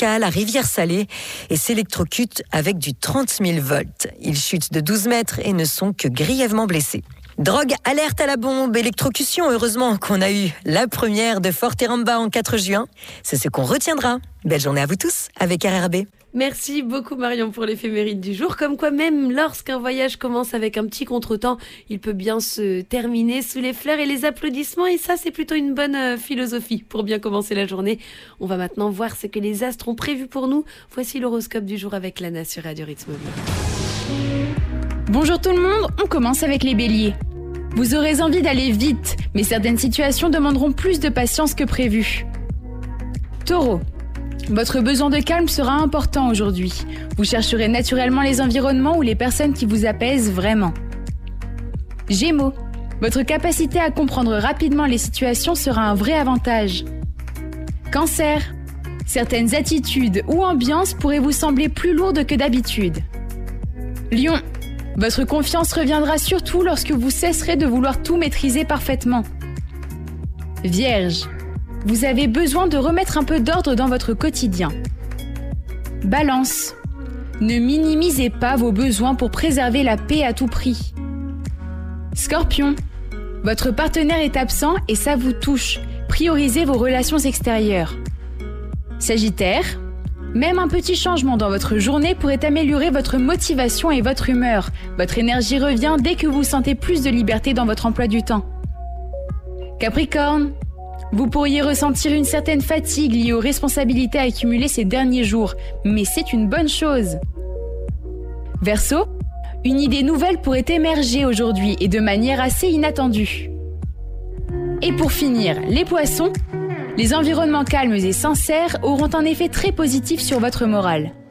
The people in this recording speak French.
escale à Rivière-Salée et s'électrocute avec du 30 000 volts. Ils chutent de 12 mètres et ne sont que grièvement blessés. Drogue, alerte à la bombe, électrocution, heureusement qu'on a eu la première de Forteramba en 4 juin. C'est ce qu'on retiendra. Belle journée à vous tous avec RRB. Merci beaucoup Marion pour l'éphéméride du jour. Comme quoi même lorsqu'un voyage commence avec un petit contretemps, il peut bien se terminer sous les fleurs et les applaudissements. Et ça, c'est plutôt une bonne philosophie pour bien commencer la journée. On va maintenant voir ce que les astres ont prévu pour nous. Voici l'horoscope du jour avec Lana sur Radio Rythme Bleu. Bonjour tout le monde, on commence avec les béliers. Vous aurez envie d'aller vite, mais certaines situations demanderont plus de patience que prévu. Taureau, votre besoin de calme sera important aujourd'hui. Vous chercherez naturellement les environnements ou les personnes qui vous apaisent vraiment. Gémeaux, votre capacité à comprendre rapidement les situations sera un vrai avantage. Cancer, certaines attitudes ou ambiances pourraient vous sembler plus lourdes que d'habitude. Lion, votre confiance reviendra surtout lorsque vous cesserez de vouloir tout maîtriser parfaitement. Vierge, vous avez besoin de remettre un peu d'ordre dans votre quotidien. Balance, ne minimisez pas vos besoins pour préserver la paix à tout prix. Scorpion, votre partenaire est absent et ça vous touche. Priorisez vos relations extérieures. Sagittaire, même un petit changement dans votre journée pourrait améliorer votre motivation et votre humeur. Votre énergie revient dès que vous sentez plus de liberté dans votre emploi du temps. Capricorne, vous pourriez ressentir une certaine fatigue liée aux responsabilités accumulées ces derniers jours, mais c'est une bonne chose. Verseau, une idée nouvelle pourrait émerger aujourd'hui et de manière assez inattendue. Et pour finir, les poissons, les environnements calmes et sincères auront un effet très positif sur votre morale.